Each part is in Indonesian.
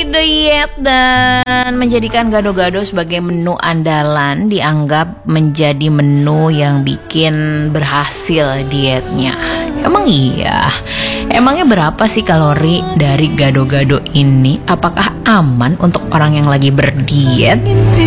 diet dan menjadikan gado-gado sebagai menu andalan dianggap menjadi menu yang bikin berhasil dietnya. Emang iya? Emangnya berapa sih kalori dari gado-gado ini? Apakah aman untuk orang yang lagi berdiet?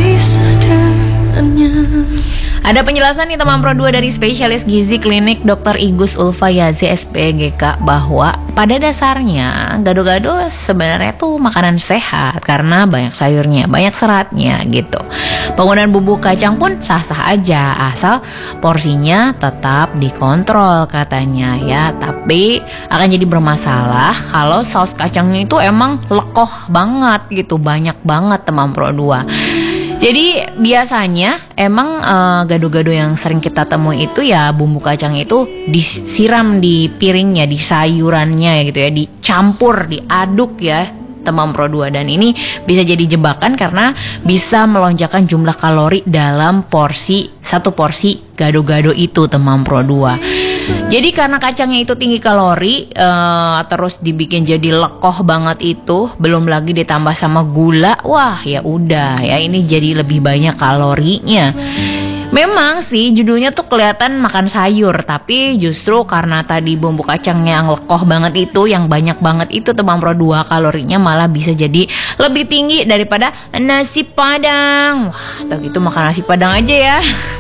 Ada penjelasan nih teman Pro 2 dari spesialis gizi klinik Dr. Igus Ulfayazi SPGK bahwa pada dasarnya gado-gado sebenarnya tuh makanan sehat karena banyak sayurnya, banyak seratnya gitu. Penggunaan bumbu kacang pun sah-sah aja asal porsinya tetap dikontrol katanya ya. Tapi akan jadi bermasalah kalau saus kacangnya itu emang lekoh banget gitu, banyak banget teman Pro 2. Jadi biasanya emang gado-gado yang sering kita temui itu ya bumbu kacang itu disiram di piringnya, di sayurannya gitu ya, dicampur, diaduk ya teman Pro 2. Dan ini bisa jadi jebakan karena bisa melonjakkan jumlah kalori dalam satu porsi gado-gado itu teman Pro 2. Jadi karena kacangnya itu tinggi kalori, terus dibikin jadi lekoh banget itu, belum lagi ditambah sama gula, wah ya udah ya ini jadi lebih banyak kalorinya. Memang sih judulnya tuh kelihatan makan sayur, tapi justru karena tadi bumbu kacangnya yang lekoh banget itu, yang banyak banget itu teman Pro 2, kalorinya malah bisa jadi lebih tinggi daripada nasi padang. Wah, tak gitu makan nasi padang aja ya.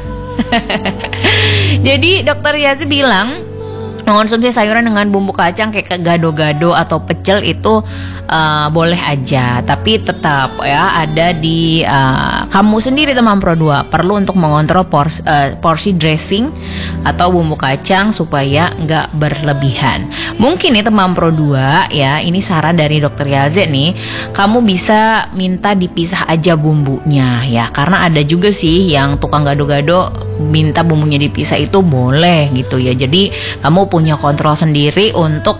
Jadi dokter Yazi bilang mengonsumsi sayuran dengan bumbu kacang kayak gado-gado atau pecel itu boleh aja, tapi tetap ya ada di kamu sendiri teman Pro 2 perlu untuk mengontrol porsi dressing atau bumbu kacang supaya nggak berlebihan. Mungkin nih teman Pro 2 ya, ini saran dari dokter Yazi nih, kamu bisa minta dipisah aja bumbunya ya, karena ada juga sih yang tukang gado-gado minta bumbunya dipisah, itu boleh gitu ya. Jadi kamu punya kontrol sendiri untuk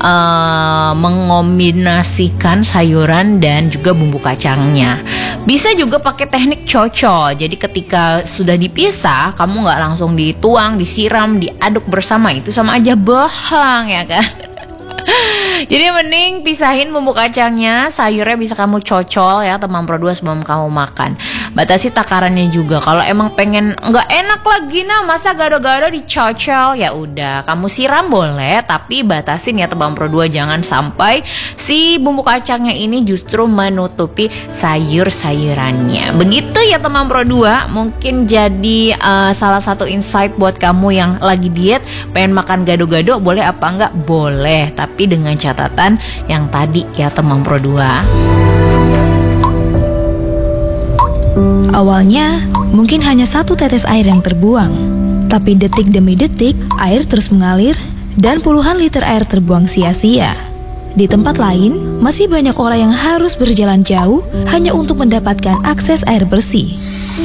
mengombinasikan sayuran dan juga bumbu kacangnya. Bisa juga pakai teknik cocol. Jadi ketika sudah dipisah, kamu nggak langsung dituang, disiram, diaduk bersama, itu sama aja bohong ya kan. Jadi mending pisahin bumbu kacangnya, sayurnya bisa kamu cocol ya teman Pro 2 sebelum kamu makan. Batasi takarannya juga. Kalau emang pengen nggak enak lagi nah masa gado-gado dicocol, ya udah kamu siram boleh, tapi batasin ya teman Pro 2, jangan sampai si bumbu kacangnya ini justru menutupi sayur-sayurannya. Begitu ya teman Pro 2, mungkin jadi salah satu insight buat kamu yang lagi diet, pengen makan gado-gado boleh apa enggak? Boleh, tapi dengan catatan yang tadi ya teman Pro 2. Awalnya mungkin hanya satu tetes air yang terbuang, tapi detik demi detik air terus mengalir dan puluhan liter air terbuang sia-sia. Di tempat lain masih banyak orang yang harus berjalan jauh hanya untuk mendapatkan akses air bersih.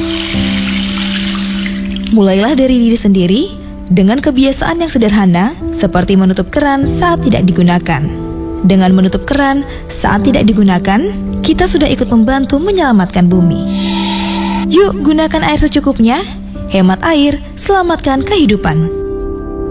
Mulailah dari diri sendiri dengan kebiasaan yang sederhana seperti menutup keran saat tidak digunakan. Dengan menutup keran saat tidak digunakan, kita sudah ikut membantu menyelamatkan bumi. Yuk gunakan air secukupnya, hemat air, selamatkan kehidupan.